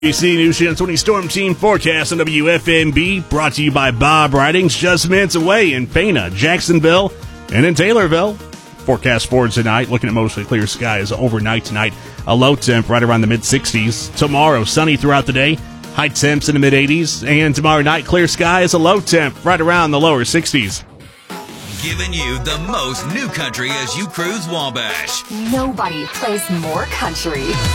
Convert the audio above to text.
BC News Channel 20 Storm Team forecast on WFMB, brought to you by Bob Ridings, just minutes away in Pana, Jacksonville, and in Taylorville. Forecast for tonight, looking at mostly clear skies overnight tonight. A low temp right around the mid-60s. Tomorrow, sunny throughout the day. High temps in the mid-80s. And tomorrow night, clear skies, a low temp right around the lower 60s. Giving you the most new country as you cruise Wabash. Nobody plays more country.